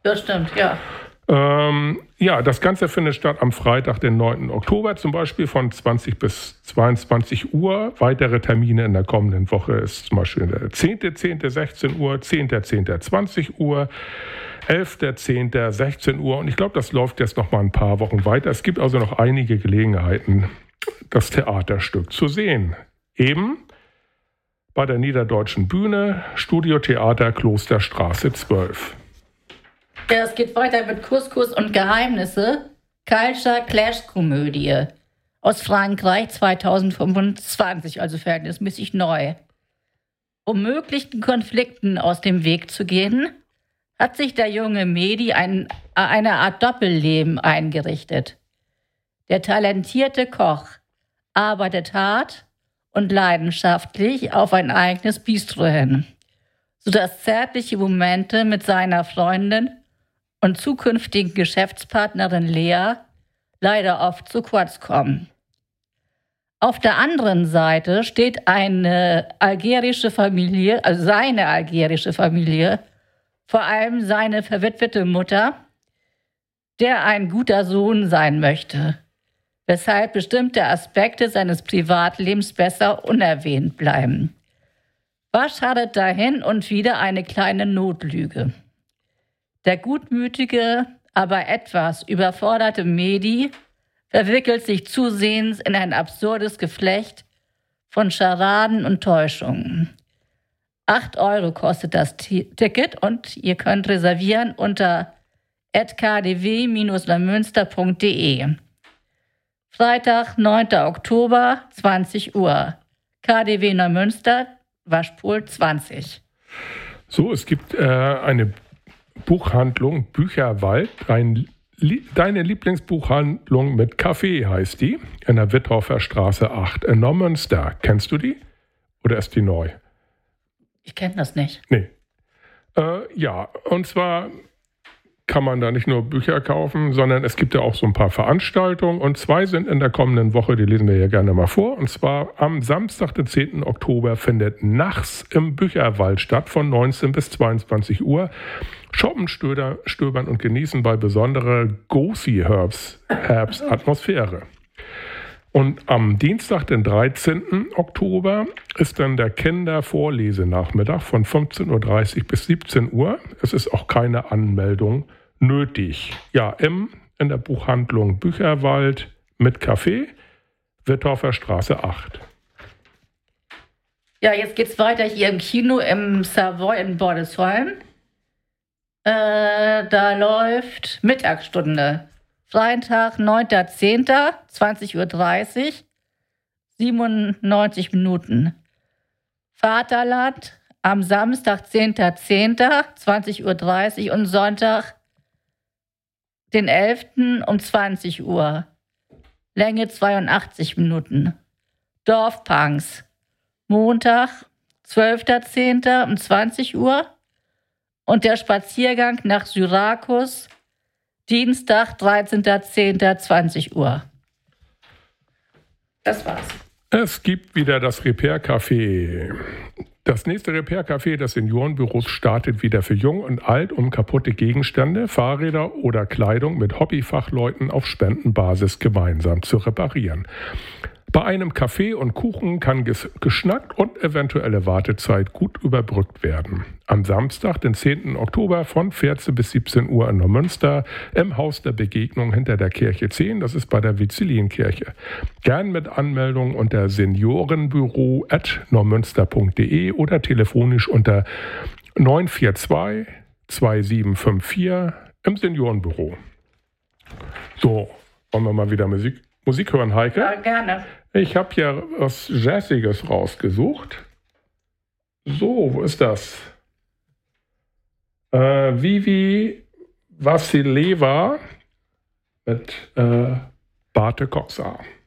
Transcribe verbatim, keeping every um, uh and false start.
Ja, stimmt, ja. Ähm, ja, das Ganze findet statt am Freitag, den neunten Oktober zum Beispiel von zwanzig bis zweiundzwanzig Uhr. Weitere Termine in der kommenden Woche ist zum Beispiel der zehnter zehnter sechzehn Uhr, zehnter zehnter zwanzig Uhr, elfter zehnter sechzehn Uhr und ich glaube, das läuft jetzt noch mal ein paar Wochen weiter. Es gibt also noch einige Gelegenheiten, das Theaterstück zu sehen. Eben bei der Niederdeutschen Bühne, Studiotheater Klosterstraße zwölf. Ja, es geht weiter mit Couscous und Geheimnisse. Culture Clash Komödie aus Frankreich zweitausendfünfundzwanzig, also verhältnismäßig neu. Um möglichen Konflikten aus dem Weg zu gehen, hat sich der junge Mehdi ein, eine Art Doppelleben eingerichtet. Der talentierte Koch arbeitet hart und leidenschaftlich auf ein eigenes Bistro hin, sodass zärtliche Momente mit seiner Freundin und zukünftigen Geschäftspartnerin Lea leider oft zu kurz kommen. Auf der anderen Seite steht eine algerische Familie, also seine algerische Familie, vor allem seine verwitwete Mutter, der ein guter Sohn sein möchte, weshalb bestimmte Aspekte seines Privatlebens besser unerwähnt bleiben. Was schadet dahin und wieder eine kleine Notlüge? Der gutmütige, aber etwas überforderte Mehdi verwickelt sich zusehends in ein absurdes Geflecht von Scharaden und Täuschungen. Acht Euro kostet das T- Ticket und ihr könnt reservieren unter at k d w neumünster punkt d e. Freitag, neunter Oktober, zwanzig Uhr. K D W Neumünster, Waschpol zwanzig. So, es gibt äh, eine Buchhandlung Bücherwald, dein, li, deine Lieblingsbuchhandlung mit Kaffee heißt die, in der Witthofer Straße acht in Neumünster. Kennst du die? Oder ist die neu? Ich kenne das nicht. Nee. Äh, ja, und zwar kann man da nicht nur Bücher kaufen, sondern es gibt ja auch so ein paar Veranstaltungen und zwei sind in der kommenden Woche, die lesen wir ja gerne mal vor. Und zwar am Samstag, den zehnten Oktober, findet nachts im Bücherwald statt von neunzehn bis zweiundzwanzig Uhr. Shoppen, stöder, stöbern und genießen bei besonderer Gosi Herbs, Herbs Atmosphäre. Und am Dienstag, den dreizehnten Oktober, ist dann der Kindervorlesenachmittag von fünfzehn Uhr dreißig bis siebzehn Uhr. Es ist auch keine Anmeldung nötig. Ja, im, in der Buchhandlung Bücherwald mit Café, Witthofer Straße acht. Ja, jetzt geht's weiter hier im Kino im Savoy in Bordesholm. Äh, da läuft Mittagsstunde. Freitag, neunter zehnter, zwanzig Uhr dreißig, siebenundneunzig Minuten. Vaterland am Samstag, zehnter zehnter, zwanzig Uhr dreißig und Sonntag, den elften um zwanzig Uhr. Länge zweiundachtzig Minuten. Dorfpunks. Montag, zwölfter zehnter um zwanzig Uhr und der Spaziergang nach Syrakus, Dienstag, dreizehnter zehnter zwanzig Uhr. Das war's. Es gibt wieder das Repair-Café. Das nächste Repair-Café des Seniorenbüros startet wieder für Jung und Alt, um kaputte Gegenstände, Fahrräder oder Kleidung mit Hobbyfachleuten auf Spendenbasis gemeinsam zu reparieren. Bei einem Kaffee und Kuchen kann ges- geschnackt und eventuelle Wartezeit gut überbrückt werden. Am Samstag, den zehnten Oktober von vierzehn bis siebzehn Uhr in Neumünster im Haus der Begegnung hinter der Kirche zehn, das ist bei der Vizilienkirche. Gern mit Anmeldung unter seniorenbüro at neumünster punkt d e oder telefonisch unter neun vier zwei, zwei sieben fünf vier im Seniorenbüro. So, wollen wir mal wieder Musik, Musik hören, Heike? Ja, gerne. Ich habe hier was Jazziges rausgesucht. So, wo ist das? Äh, Vivi Vassileva mit äh, Barte Coxa.